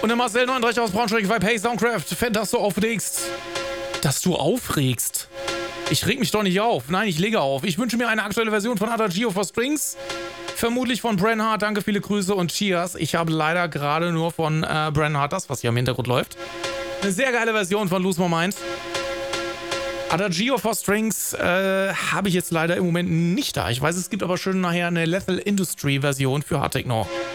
Und der Marcel 39 aus Braunschweig, Vibe, hey Soundcraft, fett, dass du aufregst. Dass du aufregst? Ich reg mich doch nicht auf. Nein, ich lege auf. Ich wünsche mir eine aktuelle Version von Adagio for Strings. Vermutlich von Brenhard. Danke, viele Grüße und Cheers. Ich habe leider gerade nur von Brenhard das, was hier im Hintergrund läuft. Eine sehr geile Version von Lose My Mind. Adagio for Strings habe ich jetzt leider im Moment nicht da. Ich weiß, es gibt aber schön nachher eine Lethal Industry Version für Hard Techno.